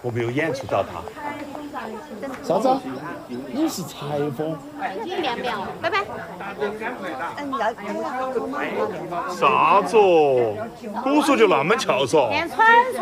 我没有演出到他。 啥子？你是裁缝？ 练不了，拜拜。 啥子哦？古时候就那么翘嗦？ 连川